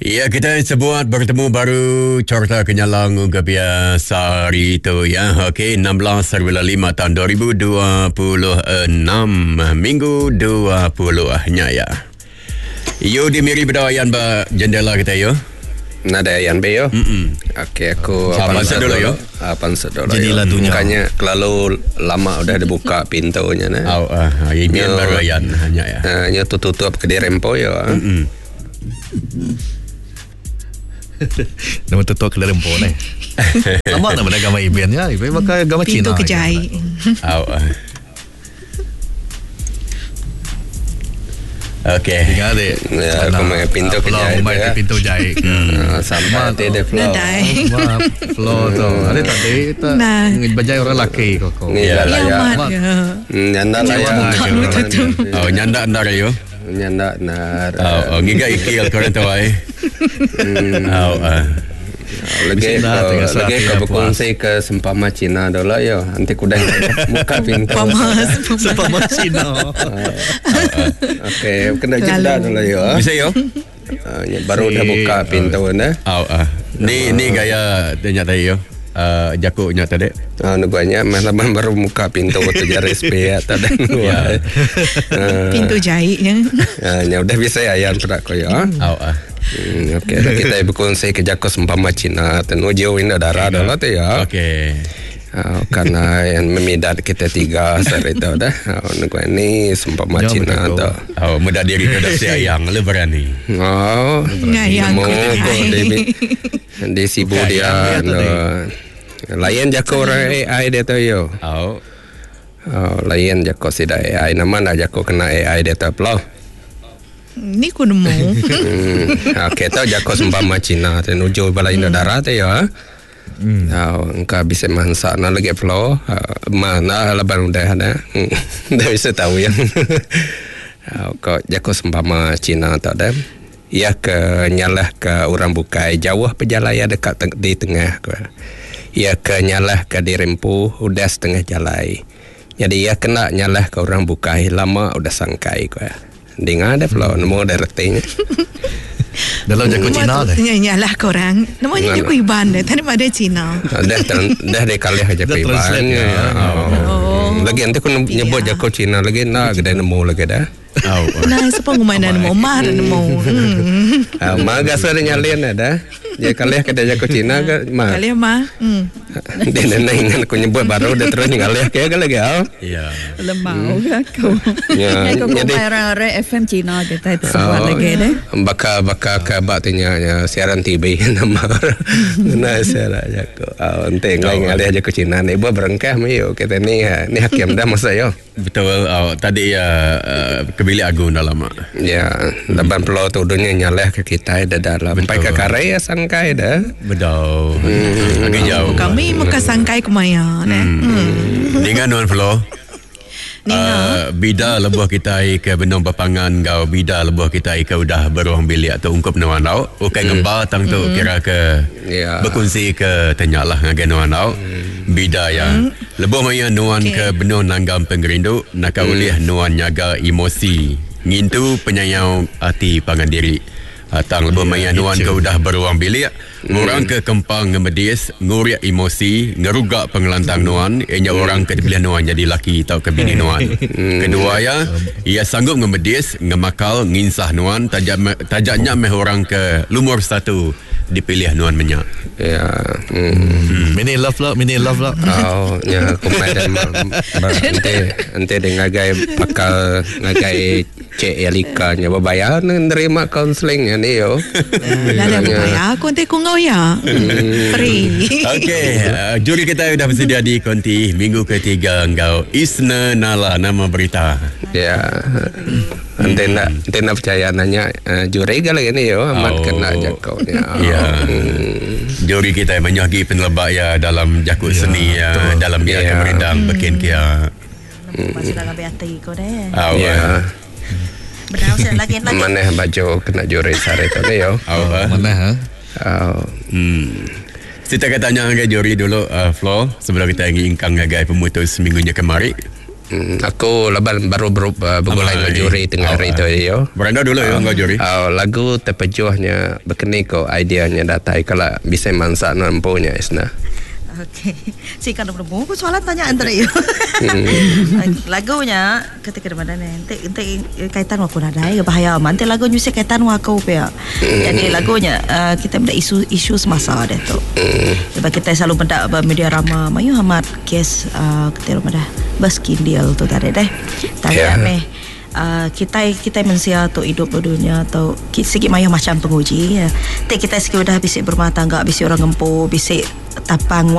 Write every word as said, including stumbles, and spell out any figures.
Ya, kita sebuat bertemu baru Corta Kenyalang ke biasa hari itu ya. Okey, enam belas lima tahun dua ribu dua puluh enam, Minggu dua puluh nya ya. Yo di miri berdayan ba jendela kita yo. Nada yan be yo. Okey, aku apa dulu yo. Apa dulu. Jadi ladunya. Makanya terlalu lama udah dibuka pintunya nah. Oh, ah, ini baru yan hanya ya. Hanya tutup ke di rempo yo. Mm. Nama tutup ke dalam phone eh. Lama nak benda gambar Iben ya. Iben pakai gambar Cina. Pintu kejai. Oh. Okey. Tinggal dek. Ya, aku main pintu kejai. Main ke pintu jahit. Sampai ada flow. Nadai. Flow tu. Ada tak ada. Nah. Bajai orang lelaki kok. Ya lah ya. Nyanda Nyanda lah ya. Oh, nyanda ndar yo. Nyanda nar. Oh, ngiga ikil kau tahu ai. Oh, ah. Lagi lagi kau berkongsi ke sempama Cina dulu yo. Nanti kuda muka pintu. Sempama Cina. Okey, kena jeda dulu yo. Bisa yo. Baru dah buka pintu nah. Oh, ah. Ni ni gaya tanya tadi yo. Uh, jakuk nyata dek. Ah, nu banyak malam baru muka pintu tu jari S P ya tak ada. Ya. Pintu jahitnya. Ya, ya udah bisa ya yang perak ko ya. Oh, ah. Hmm, okey, kita berkongsi ke jakuk sempama Cina tenu jauh ini darah dah tu ya. Okey. Uh, karena yang memidat kita tiga saat itu dah. Oh, nu ni sempama Cina tu. Oh, mudah diri kau dah sayang le berani. Oh, ngayang ko. Di sibuk dia. Layan jako orang A I dia tu yo. Oh. Oh, layan jako sida A I. Nama nak jako kena A I dia tu pula. Ni ku nemu. Hmm. Okey, tu jako sempama Cina tu nuju balai darah tu ya. Hmm. Oh, engkau bisa masak nak lagi flow. Mana laban udah ada. Dah bisa tahu yang. Oh, kau jako sempama Cina tu dah. Ia ke nyalah ke orang bukai jauh perjalanan dekat teng- di tengah ke. Ia ke nyalah ke di rempu udah setengah jalan. Jadi ia kena nyalah ke orang bukai lama udah sangkai ke. Dengar ada flow nemu ada retinya. Dalam jakuk Cina dah. Nyalah korang. Namanya jakuk Iban dah. Tadi ada Cina. Dah dah dekalih jakuk Iban. Oh. Lagi nanti aku nyebut jakuk Cina lagi nak kedai nemu lagi dah. Oh, nah, siapa ngumainan nemu mar nemu. Ah, maga suara nyalin ada. Dia kalih kedai jakuk Cina ke ma. Kalih ma. Hmm. Dia neneng aku nyebut baru dia terus ngalih kayak lagi ah. Ya. Lembau aku. Ya. Aku bayar F M Cina kita itu sebab lagi deh. Baka baka ke baktinya ya siaran T V nama. Nah siaran jakuk. Ah, ente ngalih jakuk Cina ni buat berengkah mayo kita ni ni hakim dah masa yo. Betul. Oh, tadi ya uh, bilik agung dalam. Ya, laban pulau tu dunia nyalah ke kita dah dalam. Sampai ke Karaya sangkai dah. Betul. Hmm. Agak jauh. Kami muka sangkai ke Maya. Hmm. Dengan non flow. Uh, bida lebuh kita ke benong papangan kau bida lebuh kita ke udah beruang bilik atau ungkup nuan tau. Ukai mm. ngembar tang tu mm. kira ke yeah. berkongsi ke tenyalah ngagen nuan tau. Mm. Bida yang mm. lebuh maya nuan okay. ke benong nanggam pengerindu nak mm. ulih nuan nyaga emosi ngintu penyayang hati pangan diri. Tang lebuh maya nuan ke udah beruang bilik orang ke kempang ngemedis nguriak emosi ngerugak pengelantang nuan ianya orang ke dipilih nuan jadi laki tau ke bini nuan. Kedua ya ia sanggup ngemedis ngemakal nginsah nuan tajak tajaknya meh orang ke lumur satu dipilih nuan menyak. Ya. Hmm. Mini love lah, mini love lah. Oh, ya kemudian nanti nanti dengan ngagai pakal ngagai cek Elika nya berbayar nerima counseling ni yo. Dah ada bayar aku nanti ku ngau ya. Free. Okey, uh, juri kita sudah bersedia di konti minggu ketiga engkau Isna Nala nama berita. Ya. Nanti nak nanti nak percaya nanya uh, juri ke lagi ni yo amat oh. kena jakau ni. Ya. Hmm. Juri kita menyogi penelebak ya dalam jakut ya, seni ya betul. Dalam biar ya. Kemerindang hmm. bekin kia. Masih dalam biati ko deh. Oh, ya. Benar saya lagi lagi. Mana baju kena juri sare tu ni yo. Oh, mana ha? Oh. Hmm. Kita akan tanya dengan juri dulu uh, Flo sebelum kita ingin ingkang ngagai pemutus minggunya kemarin. Hmm, aku leban baru ber, uh, bergulai dengan juri tengah hari tu yo. Beranda dulu ya ngau juri. Uh, lagu terpejuhnya berkeni ko ideanya datai kalau bisa mansa nampunya isna. Okey. Si kan belum aku soalan tanya antara you. Lagunya ketika di mana nanti nanti kaitan aku nadai bahaya manti lagu nyusik kaitan aku pia. Jadi lagunya uh, kita ada isu isu semasa deh tu. Sebab kita selalu benda media rama mayu amat kes uh, kita rumah dah baskin deal tu tadi deh. Tanya meh Uh, kita kita manusia tu hidup di dunia atau sikit mayah macam penguji ya. Kita sikit dah bisik berumah tangga, bisik orang gempo, bisik tapang